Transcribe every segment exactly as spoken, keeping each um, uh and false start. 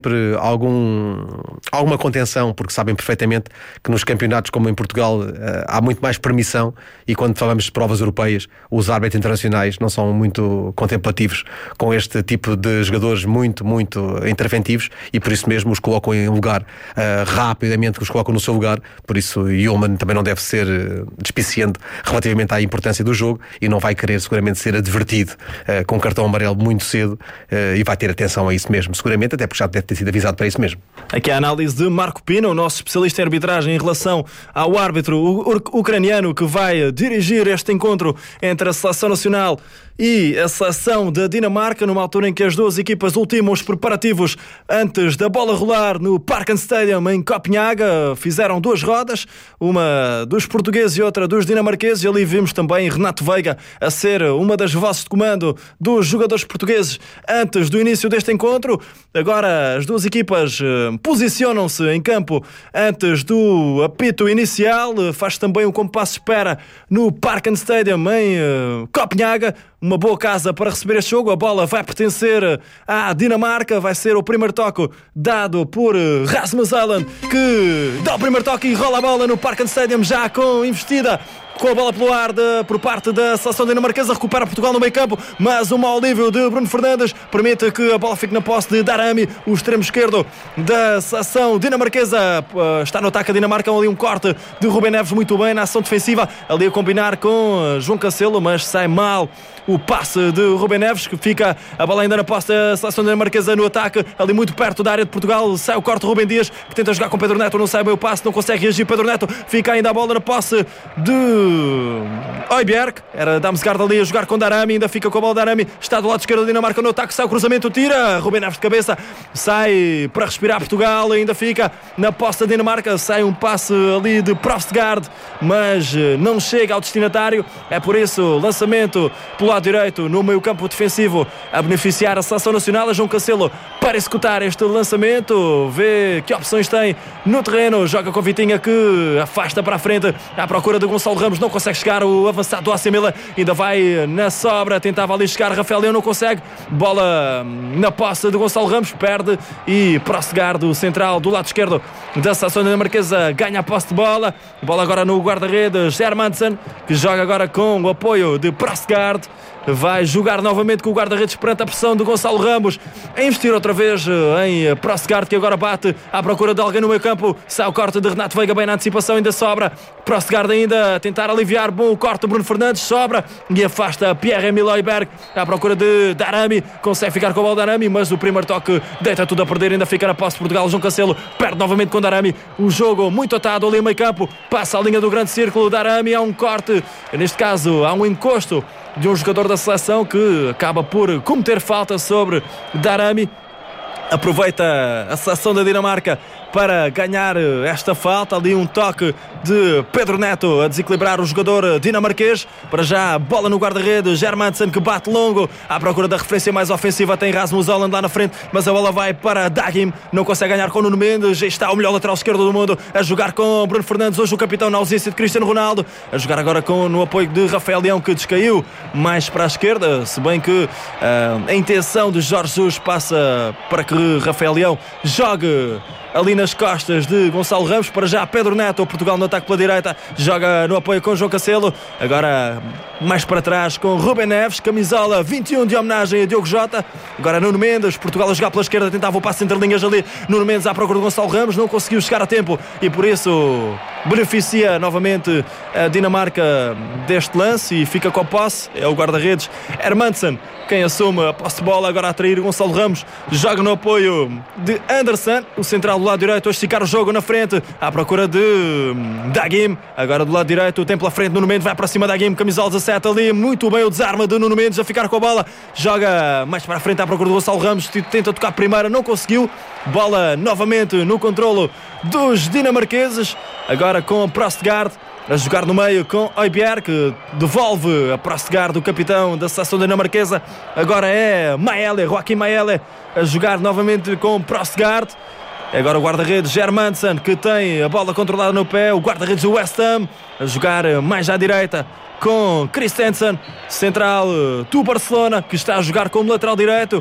algum, alguma contenção, porque sabem perfeitamente que nos campeonatos como em Portugal uh, há muito mais permissão, e quando falamos de provas europeias os árbitros internacionais não são muito contemplativos com este tipo de jogadores muito, muito interventivos, e por isso mesmo os colocam em lugar uh, rapidamente, os colocam no seu lugar. Por isso Yulman também não deve ser uh, despiciente relativamente à importância do jogo, e não vai querer seguramente ser advertido uh, com um cartão amarelo muito cedo, uh, e vai ter atenção a isso mesmo, seguramente, até porque já deve ter sido avisado para isso mesmo. Aqui a análise de Marco Pina, o nosso especialista em arbitragem, em relação ao árbitro ucraniano que vai dirigir este encontro entre a Seleção Nacional e a Seleção da Dinamarca, numa altura em que as duas equipas ultimam os preparativos antes da bola rolar no Parken Stadium em Copenhaga. Fizeram duas rodas, uma dos portugueses e outra dos dinamarqueses, e ali vimos também Renato Veiga a ser uma das vozes de comando dos jogadores portugueses antes do início deste encontro. Agora as duas equipas uh, posicionam-se em campo antes do apito inicial. Faz também um compasso de espera no Parken Stadium em uh, Copenhaga. Uma boa casa para receber este jogo. A bola vai pertencer à Dinamarca. Vai ser o primeiro toque dado por Rasmus Allen, que dá o primeiro toque e rola a bola no Parken Stadium, já com investida, com a bola pelo ar de, por parte da seleção dinamarquesa. Recupera Portugal no meio campo, mas um mau nível de Bruno Fernandes permite que a bola fique na posse de Darami, o extremo esquerdo da seleção dinamarquesa. Está no ataque a Dinamarca, ali um corte de Rubem Neves muito bem na ação defensiva, ali a combinar com João Cancelo, mas sai mal o passe de Rubem Neves, que fica a bola ainda na posse da seleção dinamarquesa no ataque, ali muito perto da área de Portugal. Sai o corte de Rubem Dias, que tenta jogar com Pedro Neto, não sai bem o passe, não consegue reagir Pedro Neto, fica ainda a bola na posse de Højbjerg. Era Damsgaard ali a jogar com Darami, ainda fica com a bola. Darami está do lado esquerdo da Dinamarca no ataque, sai o cruzamento, tira Rubem Neves de cabeça, sai para respirar Portugal, ainda fica na posse da Dinamarca. Sai um passe ali de Prostgaard, mas não chega ao destinatário. É por isso lançamento pelo lado direito no meio campo defensivo a beneficiar a seleção nacional. A João Cancelo para executar este lançamento, vê que opções tem no terreno, joga com Vitinha, que afasta para a frente à procura de Gonçalo Ramos, não consegue chegar. O avançado do A C Milan ainda vai na sobra, tentava ali chegar Rafael Leão, não consegue. Bola na posse de Gonçalo Ramos, perde, e Prostgaard, o central do lado esquerdo da seleção dinamarquesa, ganha a posse de bola. Bola agora no guarda-redes Hermansen, que joga agora com o apoio de Prostgaard. Vai jogar novamente com o guarda-redes perante a pressão de Gonçalo Ramos, a investir outra vez em Prostgaard, que agora bate à procura de alguém no meio campo. Sai o corte de Renato Veiga bem na antecipação, ainda sobra Prostgaard ainda a tentar aliviar. Bom o corte de Bruno Fernandes, sobra e afasta Pierre-Emile Højbjerg à procura de Darami, consegue ficar com a bola Darami, mas o primeiro toque deita tudo a perder. Ainda fica na posse de Portugal. João Cancelo perde novamente com Darami, o jogo muito atado ali no meio campo, passa a linha do grande círculo. Darami, há um corte, neste caso há um encosto de um jogador da seleção que acaba por cometer falta sobre Darami. Aproveita a seleção da Dinamarca para ganhar esta falta, ali um toque de Pedro Neto a desequilibrar o jogador dinamarquês. Para já, bola no guarda-redes Hermansen, que bate longo à procura da referência mais ofensiva. Tem Rasmus Holland lá na frente, mas a bola vai para Dagim, não consegue ganhar com o Nuno Mendes. Já está o melhor lateral esquerdo do mundo a jogar com Bruno Fernandes, hoje o capitão na ausência de Cristiano Ronaldo, a jogar agora com, no apoio de Rafael Leão, que descaiu mais para a esquerda, se bem que uh, a intenção de Jorge Jesus passa para que Rafael Leão jogue ali nas costas de Gonçalo Ramos. Para já Pedro Neto, o Portugal no ataque pela direita, joga no apoio com João Cancelo, agora mais para trás com Rubem Neves, camisola vinte e um de homenagem a Diogo Jota. Agora Nuno Mendes, Portugal a jogar pela esquerda, tentava o passe entre linhas ali, Nuno Mendes à procura de Gonçalo Ramos, não conseguiu chegar a tempo e por isso beneficia novamente a Dinamarca deste lance e fica com a posse. É o guarda-redes Hermansen quem assume a posse de bola, agora a atrair Gonçalo Ramos, joga no apoio de Anderson, o central do lado direito, a esticar o jogo na frente à procura de Dagim. Agora do lado direito, tem pela frente Nuno Mendes, vai para cima da Dagim, camisola dezassete ali, muito bem o desarme de Nuno Mendes a ficar com a bola, joga mais para a frente à procura de Gonçalo Ramos, tenta tocar primeira, não conseguiu. Bola novamente no controlo dos dinamarqueses, agora com Prostgaard a jogar no meio com Højbjerg, que devolve a Prostgaard, o capitão da seleção dinamarquesa. Agora é Maele, Joaquim Maele a jogar novamente com Prostgaard. Agora o guarda-redes Hermansen, que tem a bola controlada no pé, o guarda-redes do West Ham a jogar mais à direita com Christensen, central do Barcelona, que está a jogar como lateral direito.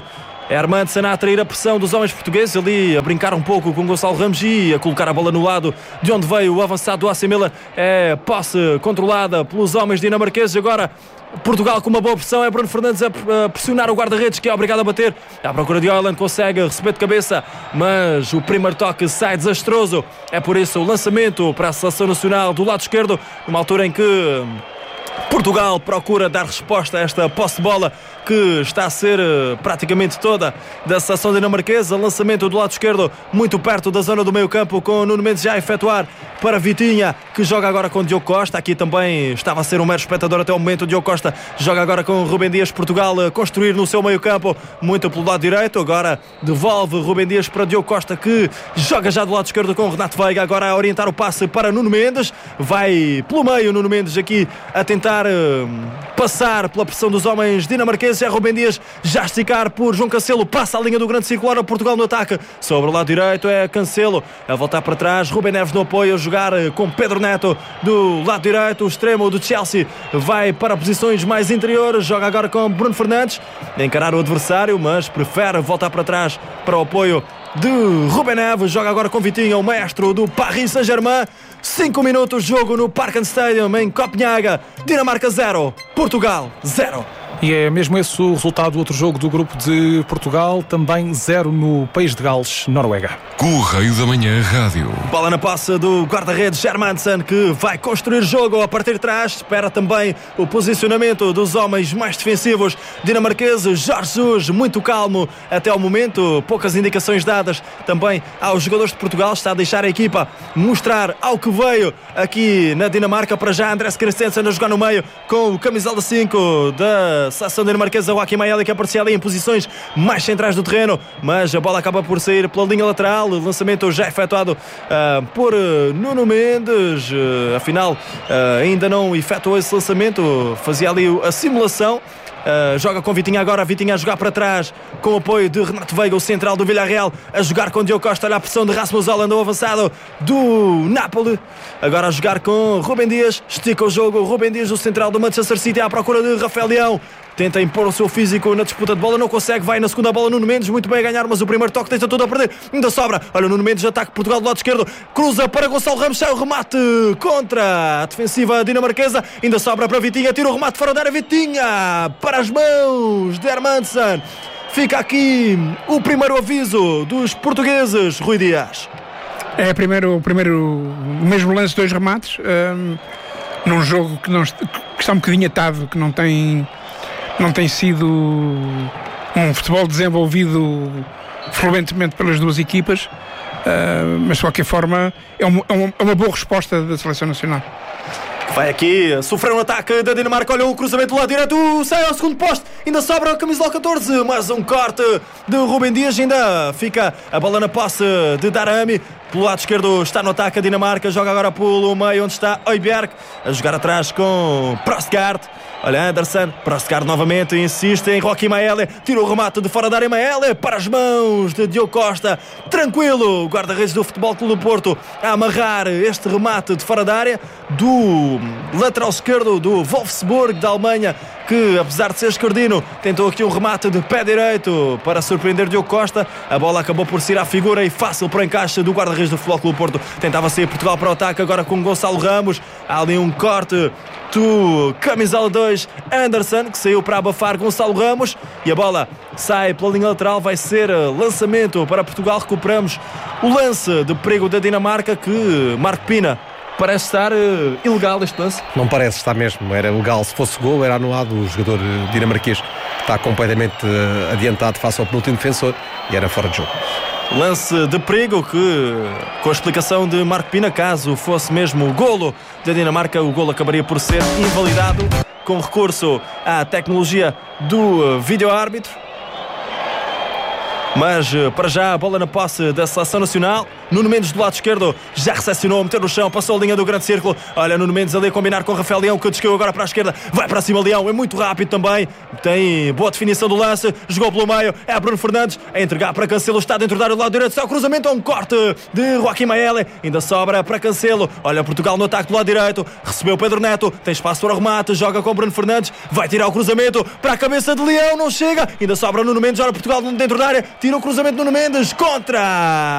Hermansen a atrair a pressão dos homens portugueses, ali a brincar um pouco com Gonçalo Ramos e a colocar a bola no lado de onde veio o avançado do A C Milan. É posse controlada pelos homens dinamarqueses. Agora Portugal com uma boa pressão, é Bruno Fernandes a pressionar o guarda-redes, que é obrigado a bater à procura de Haaland, consegue receber de cabeça, mas o primeiro toque sai desastroso. É por isso o lançamento para a seleção nacional do lado esquerdo, numa altura em que Portugal procura dar resposta a esta posse de bola que está a ser uh, praticamente toda da seleção dinamarquesa. Lançamento do lado esquerdo, muito perto da zona do meio campo, com Nuno Mendes já a efetuar para Vitinha, que joga agora com Diogo Costa. Aqui também estava a ser um mero espectador até o momento. Diogo Costa joga agora com Rubem Dias. Portugal a construir no seu meio campo, muito pelo lado direito. Agora devolve Rubem Dias para Diogo Costa, que joga já do lado esquerdo com Renato Veiga. Agora a orientar o passe para Nuno Mendes. Vai pelo meio Nuno Mendes aqui a tentar uh, passar pela pressão dos homens dinamarqueses. É Rubem Dias já a esticar por João Cancelo, passa a linha do grande circular. Portugal no ataque sobre o lado direito, é Cancelo a voltar para trás. Rubem Neves no apoio, a jogar com Pedro Neto do lado direito. O extremo do Chelsea vai para posições mais interiores, joga agora com Bruno Fernandes a encarar o adversário, mas prefere voltar para trás para o apoio de Rubem Neves. Joga agora com Vitinha, o maestro do Paris Saint-Germain. cinco minutos de jogo no Parken Stadium em Copenhaga. Dinamarca zero, Portugal zero. E é mesmo esse o resultado do outro jogo do grupo de Portugal, também zero no País de Gales, Noruega. Correio da Manhã Rádio. Bola na posse do guarda-redes Hermansen, que vai construir jogo a partir de trás. Espera também o posicionamento dos homens mais defensivos dinamarqueses. Jorge Jesus, muito calmo até ao momento, poucas indicações dadas também aos jogadores de Portugal. Está a deixar a equipa mostrar ao que veio aqui na Dinamarca. Para já Andreas Christensen a jogar no meio com o camisola cinco da seleção dinamarquesa, Joaquim Mayele, que aparecia ali em posições mais centrais do terreno, mas a bola acaba por sair pela linha lateral. O lançamento já efetuado uh, por uh, Nuno Mendes. Uh, afinal, uh, ainda não efetuou esse lançamento, fazia ali a simulação. Uh, joga com Vitinha agora, Vitinha a jogar para trás com o apoio de Renato Veiga, o central do Villarreal, a jogar com Diogo Costa. Olha a pressão de Rasmus Haaland, o avançado do Napoli, agora a jogar com Rubem Dias, estica o jogo. Rubem Dias, o central do Manchester City, à procura de Rafael Leão, tenta impor o seu físico na disputa de bola, não consegue, vai na segunda bola Nuno Mendes, muito bem a ganhar, mas o primeiro toque deixa tudo a perder, ainda sobra. Olha o Nuno Mendes, ataque Portugal do lado esquerdo, cruza para Gonçalo Ramos, sai o remate contra a defensiva dinamarquesa, ainda sobra para Vitinha, tira o remate fora da área, Vitinha para as mãos de Hermansen. Fica aqui o primeiro aviso dos portugueses, Rui Dias. É primeiro, o primeiro, o mesmo lance, dois remates, um, num jogo que, não, que está um bocadinho atado, que não tem... não tem sido um futebol desenvolvido fluentemente pelas duas equipas, uh, mas de qualquer forma é uma, é uma boa resposta da Seleção Nacional. Vai aqui, sofreu um ataque da Dinamarca, olha o cruzamento do lado direito, sai ao segundo poste, ainda sobra a camisola catorze, mais um corte de Rubem Dias, ainda fica a bola na posse de Darami. Pelo lado esquerdo está no ataque a Dinamarca, joga agora pelo meio onde está Højbjerg, a jogar atrás com Prostgaard. Olha Andersen, Prostgaard novamente, insiste em Joaquim Mayele, tira o remate de fora da área, Mayele para as mãos de Diogo Costa, tranquilo, o guarda-redes do Futebol Clube do Porto a amarrar este remate de fora da área do lateral esquerdo do Wolfsburg da Alemanha, que apesar de ser esquerdino tentou aqui um remate de pé direito para surpreender Diogo Costa. A bola acabou por sair à figura e fácil para o encaixe do guarda-redes do Futebol Clube do Porto. Tentava sair Portugal para o ataque agora com Gonçalo Ramos, há ali um corte do camisola dois Andersen, que saiu para abafar Gonçalo Ramos, e a bola sai pela linha lateral, vai ser lançamento para Portugal. Recuperamos o lance de perigo da Dinamarca, que Marco Pina parece estar uh, ilegal este lance. Não parece, está mesmo, era legal. Se fosse gol era anulado. O jogador dinamarquês está completamente uh, adiantado face ao penúltimo defensor e era fora de jogo. Lance de perigo que, com a explicação de Marco Pina, caso fosse mesmo o golo da Dinamarca, o golo acabaria por ser invalidado com recurso à tecnologia do vídeo-árbitro. Mas para já a bola na posse da Seleção Nacional. Nuno Mendes do lado esquerdo já recepcionou, meteu no chão, passou a linha do grande círculo. Olha, Nuno Mendes ali a combinar com o Rafael Leão, que desceu agora para a esquerda, vai para cima Leão, é muito rápido também, tem boa definição do lance, jogou pelo meio, é Bruno Fernandes a entregar para Cancelo, está dentro da área do lado direito, está o cruzamento, é um corte de Joaquim Maele, ainda sobra para Cancelo. Olha, Portugal no ataque do lado direito, recebeu Pedro Neto, tem espaço para o remate, joga com Bruno Fernandes, vai tirar o cruzamento para a cabeça de Leão, não chega, ainda sobra Nuno Mendes, olha Portugal dentro da área, tira o cruzamento de Nuno Mendes, contra!